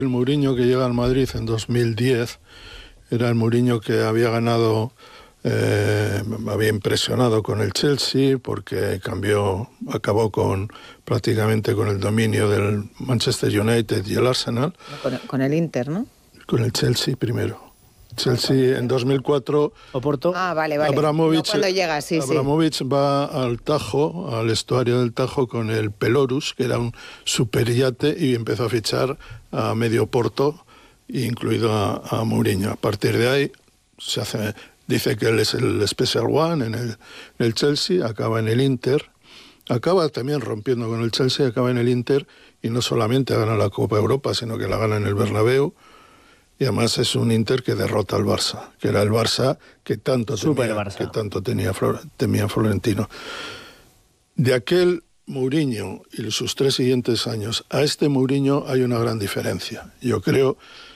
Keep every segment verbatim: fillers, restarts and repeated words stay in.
El Mourinho que llega al Madrid en dos mil diez era el Mourinho que había ganado, eh, había impresionado con el Chelsea porque cambió, acabó con prácticamente con el dominio del Manchester United y el Arsenal. Con, con el Inter, ¿no? Con el Chelsea primero. Chelsea en dos mil cuatro. Oporto. Ah, vale, vale. Abramovich, no cuando llega, sí, Abramovich sí. va al Tajo, al estuario del Tajo, con el Pelorus, que era un superyate, y empezó a fichar a medio Porto, incluido a, a Mourinho. A partir de ahí se hace, dice que él es el Special One en el, en el Chelsea, acaba en el Inter, acaba también rompiendo con el Chelsea, acaba en el Inter, y no solamente gana la Copa Europa, sino que la gana en el Bernabéu. Y además es un Inter que derrota al Barça, que era el Barça que tanto temía, Barça. Que tanto tenía, temía Florentino. De aquel Mourinho y sus tres siguientes años a este Mourinho hay una gran diferencia. Yo creo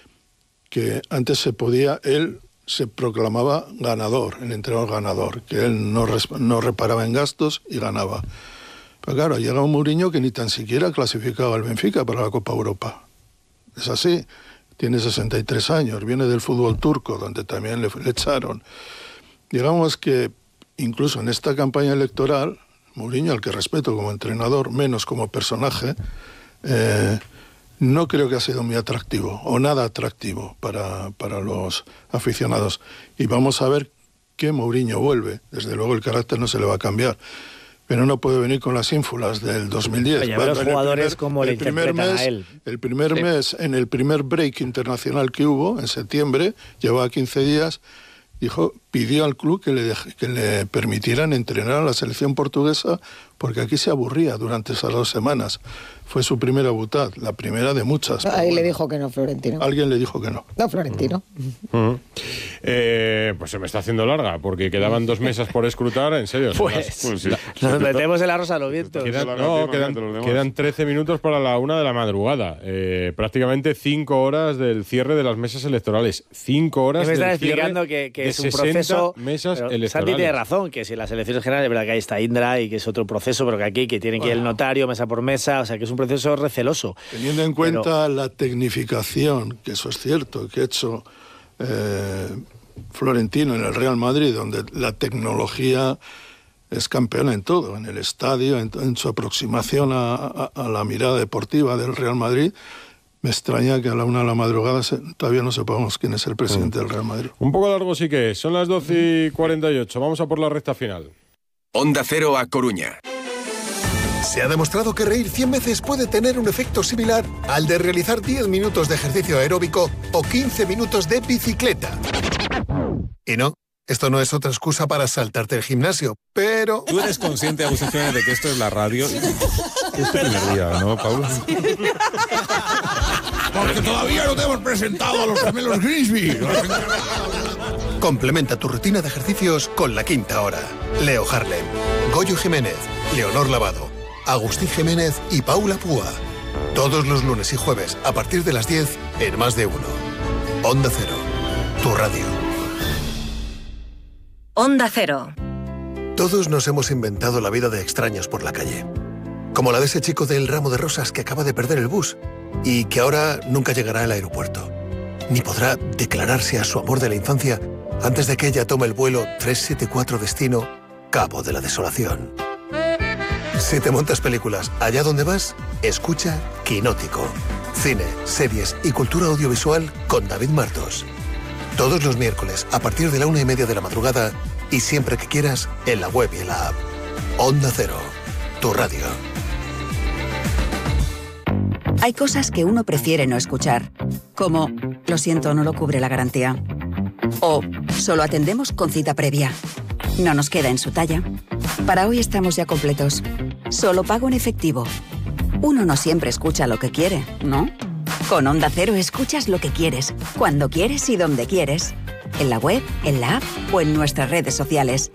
que antes se podía, él se proclamaba ganador, el entrenador ganador, que él no, no reparaba en gastos y ganaba. Pero claro, llega un Mourinho que ni tan siquiera clasificaba al Benfica para la Copa Europa. Es así. Tiene sesenta y tres años, viene del fútbol turco, donde también le, le echaron. Digamos que incluso en esta campaña electoral, Mourinho, al que respeto como entrenador, menos como personaje, eh, no creo que ha sido muy atractivo, o nada atractivo para, para los aficionados. Y vamos a ver qué Mourinho vuelve. Desde luego el carácter no se le va a cambiar. Pero no puede venir con las ínfulas del dos mil diez. Oye, los jugadores primer, como le interpretan mes, a él. El primer sí. mes, en el primer break internacional que hubo, en septiembre, llevaba quince días, dijo, pidió al club que le, deje, que le permitieran entrenar a la selección portuguesa porque aquí se aburría durante esas dos semanas. Fue su primera butad, la primera de muchas. Ahí bueno, le dijo que no, Florentino. Alguien le dijo que no. No, Florentino. Uh -huh. eh, pues se me está haciendo larga, porque quedaban dos mesas por escrutar, en serio. Pues, las, pues sí, nos sí, metemos en la rosa a los vientos. Quedan, no, quedan, quedan trece minutos para la una de la madrugada. Eh, prácticamente cinco horas del cierre de las mesas electorales. Cinco horas me del están cierre explicando que, que de es un proceso. mesas pero electorales. Santi tiene razón, que si en las elecciones generales es verdad que ahí está Indra y que es otro proceso, pero que aquí que tiene que ir el notario mesa por mesa, o sea que es un proceso receloso. Teniendo en cuenta pero... la tecnificación, que eso es cierto, que ha hecho eh, Florentino en el Real Madrid, donde la tecnología es campeona en todo, en el estadio, en, en su aproximación a, a, a la mirada deportiva del Real Madrid. Me extraña que a la una de la madrugada se, todavía no sepamos quién es el presidente mm. del Real Madrid. Un poco largo sí que es, son las doce y cuarenta y ocho, vamos a por la recta final. Onda Cero a Coruña. Se ha demostrado que reír cien veces puede tener un efecto similar al de realizar diez minutos de ejercicio aeróbico o quince minutos de bicicleta. Y no, esto no es otra excusa para saltarte el gimnasio, pero... ¿Tú eres consciente, Agustín Jiménez, de que esto es la radio? Es el primer día, ¿no, Pablo? Porque todavía no te hemos presentado a los gemelos Grimsby. Complementa tu rutina de ejercicios con La Quinta Hora. Leo Harlem, Goyo Jiménez, Leonor Lavado, Agustín Jiménez y Paula Púa. Todos los lunes y jueves a partir de las diez en Más de Uno. Onda Cero, tu radio. Onda Cero. Todos nos hemos inventado la vida de extraños por la calle. Como la de ese chico del ramo de rosas que acaba de perder el bus y que ahora nunca llegará al aeropuerto. Ni podrá declararse a su amor de la infancia antes de que ella tome el vuelo trescientos setenta y cuatro destino Cabo de la Desolación. Si te montas películas allá donde vas, escucha Quinótico. Cine, series y cultura audiovisual con David Martos. Todos los miércoles a partir de la una y media de la madrugada y siempre que quieras en la web y en la app. Onda Cero, tu radio. Hay cosas que uno prefiere no escuchar, como lo siento, no lo cubre la garantía. O solo atendemos con cita previa. No nos queda en su talla. Para hoy estamos ya completos. Solo pago en efectivo. Uno no siempre escucha lo que quiere, ¿no? Con Onda Cero escuchas lo que quieres, cuando quieres y donde quieres. En la web, en la app o en nuestras redes sociales.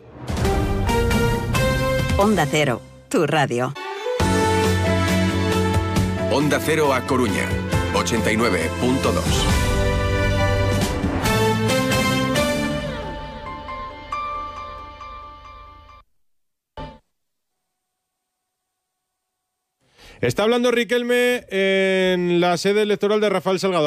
Onda Cero, tu radio. Onda Cero a Coruña, ochenta y nueve punto dos. Está hablando Riquelme en la sede electoral de Rafael Salgado.